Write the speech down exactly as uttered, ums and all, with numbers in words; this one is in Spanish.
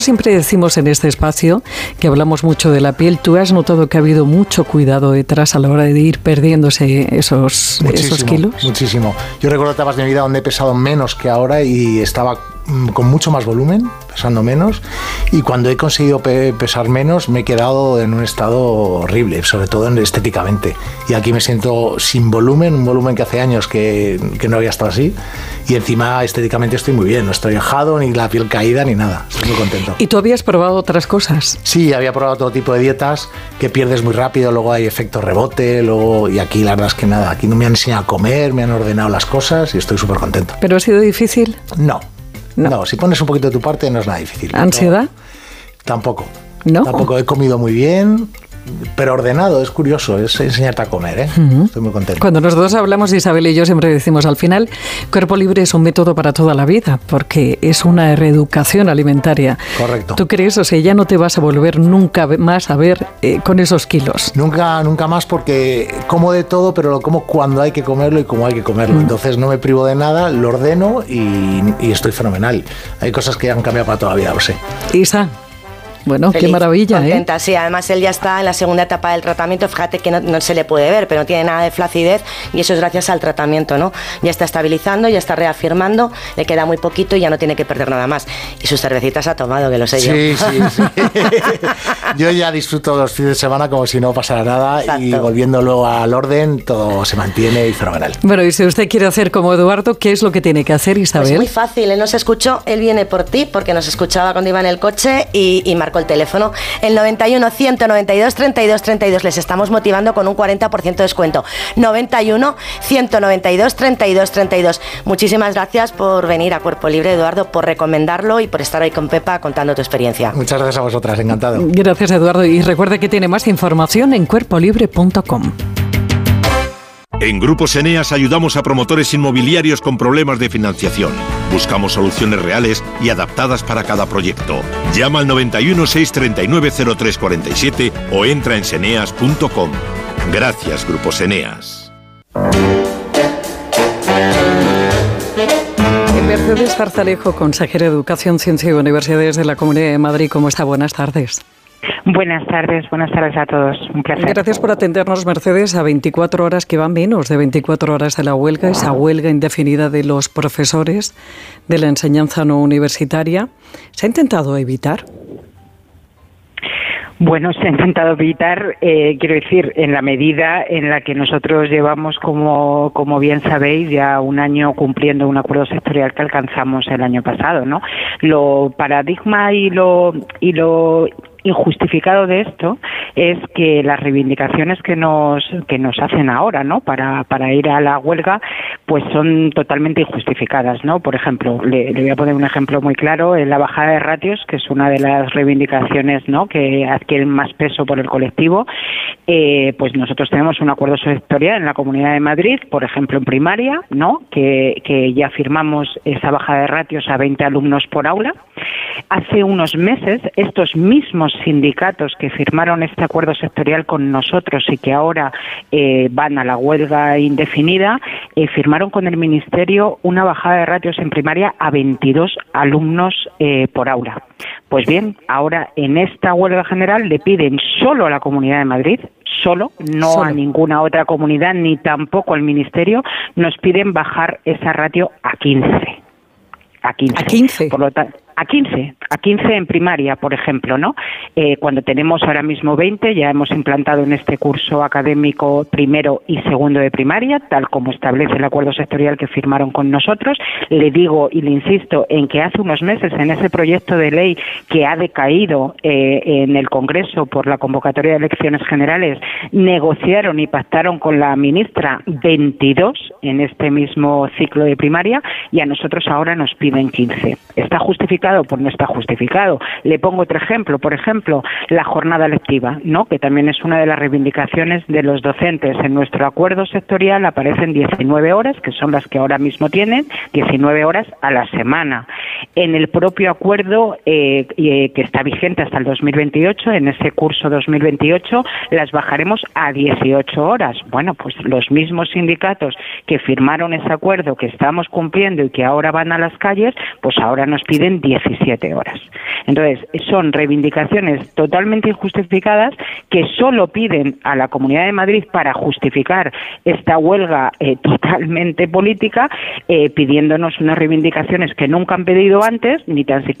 Siempre decimos en este espacio que hablamos mucho de la piel. ¿Tú has notado que ha habido mucho cuidado detrás a la hora de ir perdiéndose esos, esos kilos? Muchísimo. Yo recuerdo etapas de mi vida donde he pesado menos que ahora y estaba con mucho más volumen, pesando menos, y cuando he conseguido pe- pesar menos me he quedado en un estado horrible, sobre todo estéticamente, y aquí me siento sin volumen, un volumen que hace años que, que no había estado así, y encima estéticamente estoy muy bien, no estoy enojado, ni la piel caída, ni nada, estoy muy contento. ¿Y tú habías probado otras cosas? Sí, había probado todo tipo de dietas que pierdes muy rápido, luego hay efecto rebote, luego, y aquí la verdad es que nada, aquí no me han enseñado a comer, me han ordenado las cosas y estoy súper contento. ¿Pero ha sido difícil? No. No. no, si pones un poquito de tu parte no es nada difícil. ¿Ansiedad? No, tampoco. ¿No? Tampoco, he comido muy bien, pero ordenado, es curioso, es enseñarte a comer, ¿eh? Uh-huh. Estoy muy contento. Cuando nosotros hablamos, Isabel y yo siempre decimos, al final, Cuerpo Libre es un método para toda la vida, porque es una reeducación alimentaria. Correcto. ¿Tú crees? O sea, ya no te vas a volver nunca más a ver eh, con esos kilos. Nunca, nunca más, porque como de todo, pero lo como cuando hay que comerlo y como hay que comerlo. Mm. Entonces no me privo de nada, lo ordeno y, y estoy fenomenal. Hay cosas que han cambiado para toda la vida, lo sé. Isa. Bueno, feliz, qué maravilla, contenta, ¿eh? Sí, además él ya está en la segunda etapa del tratamiento. Fíjate que no, no se le puede ver, pero no tiene nada de flacidez y eso es gracias al tratamiento, ¿no? Ya está estabilizando, ya está reafirmando, le queda muy poquito y ya no tiene que perder nada más. Y sus cervecitas ha tomado, que lo sé sí, yo. Sí, sí, sí. Yo ya disfruto los fines de semana como si no pasara nada. Exacto. Y volviendo luego al orden, todo se mantiene y fenomenal. Bueno, y si usted quiere hacer como Eduardo, ¿qué es lo que tiene que hacer, Isabel? Pues muy fácil, él nos escuchó, él viene por ti, porque nos escuchaba cuando iba en el coche y, y marcó el teléfono. El noventa y uno, ciento noventa y dos, treinta y dos, treinta y dos. Les estamos motivando con un cuarenta por ciento de descuento. noventa y uno, ciento noventa y dos, treinta y dos, treinta y dos. Muchísimas gracias por venir a Cuerpo Libre, Eduardo, por recomendarlo y por estar hoy con Pepa contando tu experiencia. Muchas gracias a vosotras, encantado. Gracias, Eduardo. Y recuerde que tiene más información en cuerpo libre punto com. En Grupos Eneas ayudamos a promotores inmobiliarios con problemas de financiación. Buscamos soluciones reales y adaptadas para cada proyecto. Llama al noventa y uno, seiscientos treinta y nueve, cero tres cuarenta y siete o entra en seneas punto com. Gracias, Grupos Eneas. Mercedes Zarzalejo, consejera de Educación, Ciencia y Universidades de la Comunidad de Madrid. ¿Cómo está? Buenas tardes. Buenas tardes, buenas tardes a todos. Un placer. Gracias por atendernos, Mercedes, a veinticuatro horas, que van menos de veinticuatro horas de la huelga, esa huelga indefinida de los profesores de la enseñanza no universitaria. ¿Se ha intentado evitar? Bueno, se ha intentado evitar, eh, quiero decir, en la medida en la que nosotros llevamos, como, como bien sabéis, ya un año cumpliendo un acuerdo sectorial que alcanzamos el año pasado, ¿no? Lo paradigma y lo y lo injustificado de esto es que las reivindicaciones que nos que nos hacen ahora, ¿no? Para para ir a la huelga, pues son totalmente injustificadas, ¿no? Por ejemplo, le, le voy a poner un ejemplo muy claro, en la bajada de ratios, que es una de las reivindicaciones, ¿no? Que adquieren más peso por el colectivo. Eh, pues nosotros tenemos un acuerdo sectorial en la Comunidad de Madrid, por ejemplo en primaria, ¿no? Que que ya firmamos esa bajada de ratios a veinte alumnos por aula. Hace unos meses estos mismos sindicatos que firmaron este acuerdo sectorial con nosotros y que ahora eh, van a la huelga indefinida, eh, firmaron con el Ministerio una bajada de ratios en primaria a veintidós alumnos eh, por aula. Pues bien, ahora en esta huelga general le piden solo a la Comunidad de Madrid, solo, no solo. A ninguna otra comunidad, ni tampoco al Ministerio, nos piden bajar esa ratio a quince. A quince. A quince. Por lo tanto, a quince, a quince en primaria, por ejemplo, ¿no? Eh, cuando tenemos ahora mismo veinte, ya hemos implantado en este curso académico primero y segundo de primaria, tal como establece el acuerdo sectorial que firmaron con nosotros. Le digo y le insisto en que hace unos meses en ese proyecto de ley que ha decaído eh, en el Congreso por la convocatoria de elecciones generales, negociaron y pactaron con la ministra veintidós en este mismo ciclo de primaria y a nosotros ahora nos piden quince. ¿Está justificado? Pues no está justificado. Le pongo otro ejemplo, por ejemplo, la jornada lectiva, ¿no? Que también es una de las reivindicaciones de los docentes. En nuestro acuerdo sectorial aparecen diecinueve horas, que son las que ahora mismo tienen, diecinueve horas a la semana. En el propio acuerdo eh, eh, que está vigente hasta el dos mil veintiocho, en ese curso dos mil veintiocho, las bajaremos a dieciocho horas. Bueno, pues los mismos sindicatos que firmaron ese acuerdo, que estamos cumpliendo y que ahora van a las calles, pues ahora nos piden dieciocho diecisiete horas. Entonces, son reivindicaciones totalmente injustificadas que solo piden a la Comunidad de Madrid para justificar esta huelga eh, totalmente política, eh, pidiéndonos unas reivindicaciones que nunca han pedido antes, ni tan siquiera